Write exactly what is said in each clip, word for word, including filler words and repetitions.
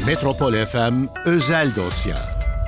Metropol F M Özel Dosya.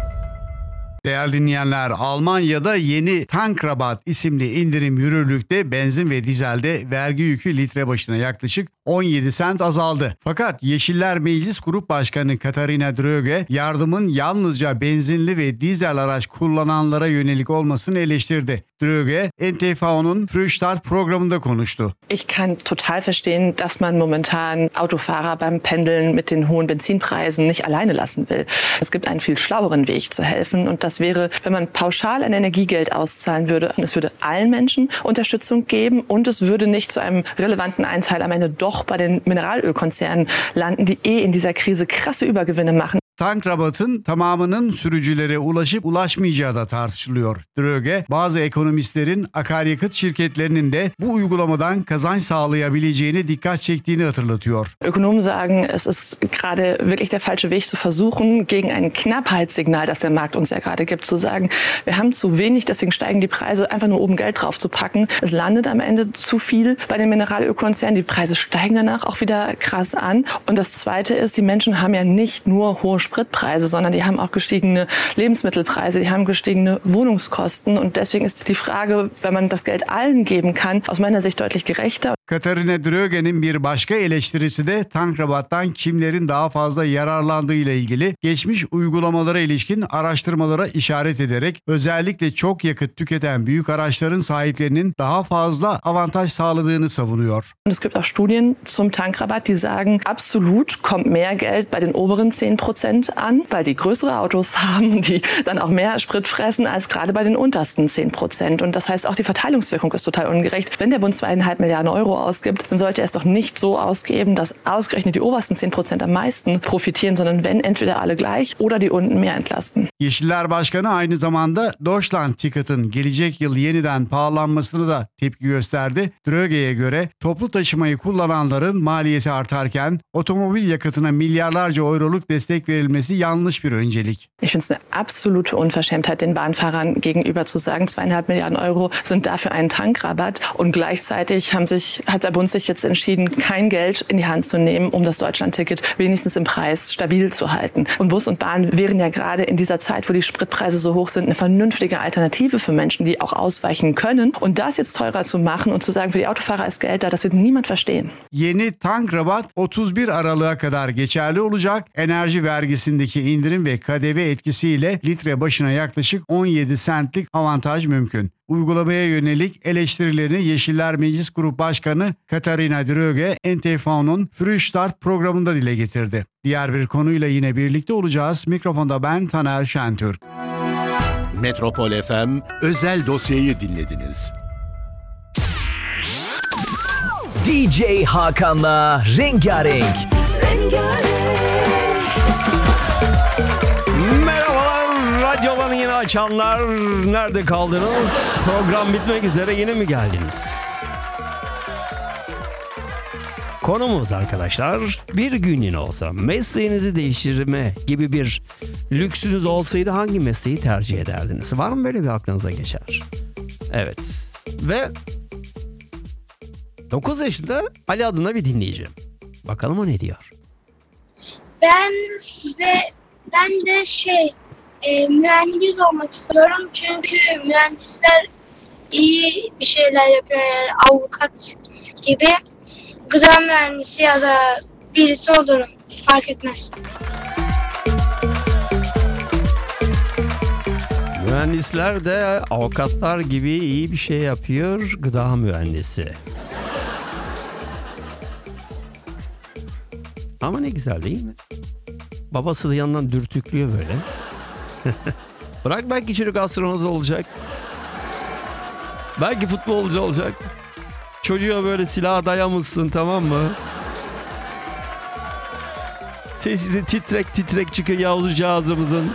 Değerli dinleyenler, Almanya'da yeni Tankrabat isimli indirim yürürlükte. Benzin ve dizelde vergi yükü litre başına yaklaşık on yedi sent azaldı. Fakat Yeşiller Meclis Grup Başkanı Katharina Dröge yardımın yalnızca benzinli ve dizel araç kullananlara yönelik olmasını eleştirdi. Dröge, N T V O'nun Frühstart programında konuştu. Ich kann total verstehen, dass man momentan Autofahrer beim Pendeln mit den hohen Benzinpreisen nicht alleine lassen will. Es gibt einen viel schlaueren Weg zu helfen und das wäre, wenn man pauschal ein Energiegeld auszahlen würde. Es würde allen Menschen Unterstützung geben und es würde nicht zu einem relevanten Einteil am Ende doch bei den Mineralölkonzernen landen, die eh in dieser Krise krasse Übergewinne machen. Tankrabat'ın tamamının sürücülere ulaşıp ulaşmayacağı da tartışılıyor. Dröge, bazı ekonomistlerin akaryakıt şirketlerinin de bu uygulamadan kazanç sağlayabileceğini dikkat çektiğini hatırlatıyor. Ökonomen sagen, es ist gerade wirklich der falsche Weg zu versuchen, gegen ein Knappheitssignal, das der Markt uns ja gerade gibt, zu sagen, wir haben zu wenig, deswegen steigen die Preise, einfach nur oben Geld drauf zu packen. Es landet am Ende zu viel bei den Mineralölkonzernen, die Preise steigen danach auch wieder krass an. Und das Zweite ist, die Menschen haben ja nicht nur hohe Spritpreise, sondern die haben auch gestiegene Lebensmittelpreise, die haben gestiegene Wohnungskosten und deswegen ist die Frage, wenn man das Geld allen geben kann, aus meiner Sicht deutlich gerechter. Katharina Dröge'nin bir başka eleştirisi de Tankrabat'tan kimlerin daha fazla yararlandığı ile ilgili. Geçmiş uygulamalara ilişkin araştırmalara işaret ederek özellikle çok yakıt tüketen büyük araçların sahiplerinin daha fazla avantaj sağladığını savunuyor. Es gibt auch Studien zum Tankrabatt, die sagen, absolut kommt mehr Geld bei den oberen zehn Prozent an, weil die größere Autos haben, die dann auch mehr Sprit fressen als gerade bei den untersten zehn Prozent. Und das heißt, auch die Verteilungswirkung ist total ungerecht. Wenn der Bund zweieinhalb Milliarden Euro ausgibt, dann sollte er es doch nicht so ausgeben, dass ausgerechnet die obersten zehn Prozent am meisten profitieren, sondern wenn entweder alle gleich oder die unten mehr entlasten. Yeşiller Başkanı aynı zamanda Deutschland Ticket'ın gelecek yıl yeniden pahalanmasını da tepki gösterdi. Dröge'ye göre toplu taşımayı kullananların maliyeti artarken otomobil yakıtına milyarlarca euroluk destek verilmesi yanlış bir öncelik. Ich finde es eine absolute Unverschämtheit, den Bahnfahrern gegenüber zu sagen, zweieinhalb Milliarden Euro sind dafür ein Tankrabatt und gleichzeitig haben sich, hat der Bund sich jetzt entschieden, kein Geld in die Hand zu nehmen, um das Deutschlandticket wenigstens im Preis stabil zu halten. Und Bus und Bahn wären ja gerade in dieser Zeit, wo die Spritpreise so hoch sind, eine vernünftige Alternative für Menschen, die auch ausweichen können. Und das jetzt teurer zu machen und zu sagen, für die Autofahrer ist Geld da, das wird niemand verstehen. Yeni Tankrabat otuz bir Aralık'a kadar geçerli olacak. Enerji vergisindeki indirim ve K D V etkisiyle litre başına yaklaşık on yedi sentlik avantaj mümkün. Uygulamaya yönelik eleştirilerini Yeşiller Meclis Grup Başkanı Katharina Dröge, N T V O'nun Frühstart programında dile getirdi. Diğer bir konuyla yine birlikte olacağız. Mikrofonda ben Taner Şentürk. Metropol F M Özel Dosya'yı dinlediniz. D J Hakan'la Rengarenk. Merhabalar, radyolarını yeni açanlar, nerede kaldınız? Program bitmek üzere, yine mi geldiniz? Konumuz arkadaşlar, bir günün olsa mesleğinizi değiştirme gibi bir lüksünüz olsaydı hangi mesleği tercih ederdiniz? Var mı böyle bir aklınıza geçer? Evet. Ve dokuz yaşında Ali adına bir dinleyeceğim. Bakalım o ne diyor? Ben ve ben de şey e, mühendis olmak istiyorum çünkü mühendisler iyi bir şeyler yapıyor, yani avukat gibi. Gıda mühendisi ya da birisi olurum, fark etmez. Mühendisler de avukatlar gibi iyi bir şey yapıyor, gıda mühendisi. Ama ne güzel değil mi? Babası da yanından dürtüklüyor böyle. Bırak, belki çocuk astronot olacak. Belki futbolcu olacak. Çocuğa böyle silah dayamışsın, tamam mı? Sesini titrek titrek çıkıyor yavrucağızımızın.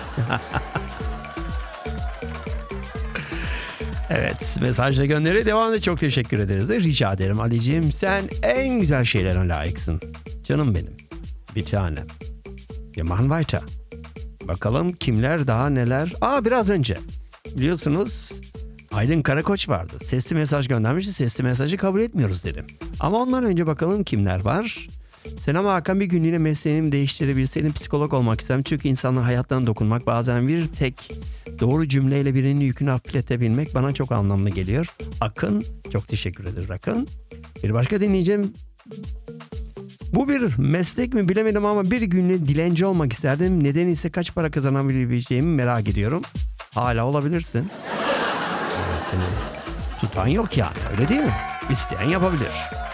Evet, mesajla gönderi devam et. Çok teşekkür ederiz. Rica ederim Ali'ciğim. Sen en güzel şeylere layıksın. Canım benim. Bir tanem. Wir machen weiter. Bakalım kimler daha neler. Aa, biraz önce biliyorsunuz Aydın Karakoç vardı. Sesli mesaj göndermişti. Sesli mesajı kabul etmiyoruz dedim. Ama ondan önce bakalım kimler var. Selam Hakan, bir günlüğüne mesleğimi değiştirebilseydim psikolog olmak istedim. Çünkü insanların hayatlarına dokunmak, bazen bir tek doğru cümleyle birinin yükünü hafifletebilmek bana çok anlamlı geliyor. Akın, çok teşekkür ederiz Akın. Bir başka dinleyeceğim. Bu bir meslek mi bilemedim ama bir günlüğüne dilenci olmak isterdim. Nedeni ise kaç para kazanabileceğimi merak ediyorum. Hala olabilirsin. Seni tutan yok yani, öyle değil mi? İsteyen yapabilir.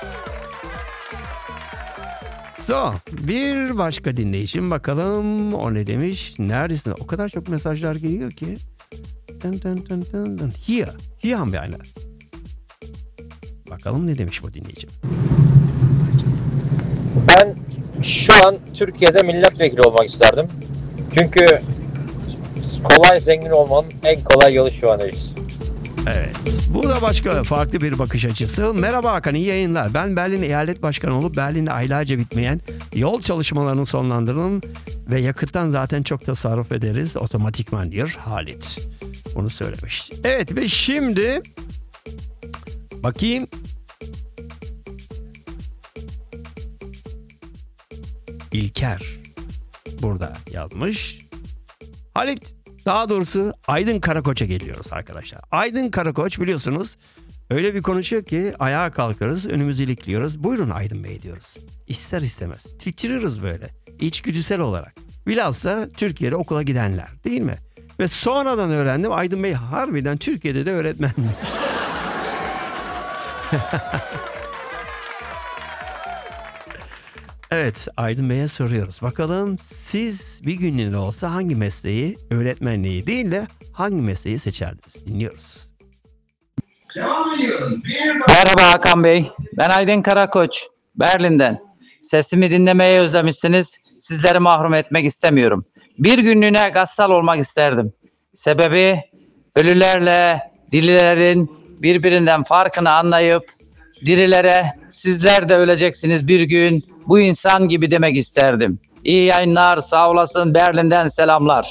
So, bir başka dinleyicim, bakalım o ne demiş? Neredesin? O kadar çok mesajlar geliyor ki. Dın dın dın dın dın. Here. Here haben wir einer. Bakalım ne demiş bu dinleyicim? Ben şu an Türkiye'de milletvekili olmak isterdim. Çünkü kolay zengin olmanın en kolay yolu şu an iş. Evet. Bu da başka farklı bir bakış açısı. Merhaba Hakan, iyi yayınlar. Ben Berlin eyalet başkanı olup Berlin'de aylarca bitmeyen yol çalışmalarını sonlandırdım ve yakıttan zaten çok tasarruf ederiz otomatikman diyor Halit. Bunu söylemiş. Evet ve şimdi bakayım. İlker burada yazmış. Halit, daha doğrusu Aydın Karakoç'a geliyoruz arkadaşlar. Aydın Karakoç biliyorsunuz öyle bir konuşuyor ki ayağa kalkarız, önümüzü ilikliyoruz. Buyurun Aydın Bey diyoruz. İster istemez titriyoruz böyle içgüdüsel olarak. Bilhassa Türkiye'de okula gidenler, değil mi? Ve sonradan öğrendim Aydın Bey harbiden Türkiye'de de öğretmenmiş. Evet, Aydın Bey'e soruyoruz. Bakalım siz bir günlüğüne olsa hangi mesleği, öğretmenliği değil de hangi mesleği seçerdiniz? Dinliyoruz. Merhaba Hakan Bey. Ben Aydın Karakoç. Berlin'den. Sesimi dinlemeyi özlemişsiniz. Sizleri mahrum etmek istemiyorum. Bir günlüğüne gassal olmak isterdim. Sebebi ölülerle dirilerin birbirinden farkını anlayıp dirilere sizler de öleceksiniz bir gün, bu insan gibi demek isterdim. İyi yayınlar, sağ olasın, Berlin'den selamlar.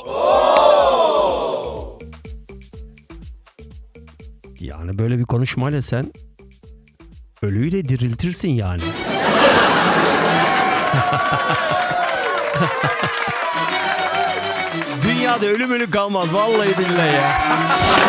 Yani böyle bir konuşmayla sen ölüyü de diriltirsin yani. Dünyada ölüm ölü kalmaz vallahi billahi ya.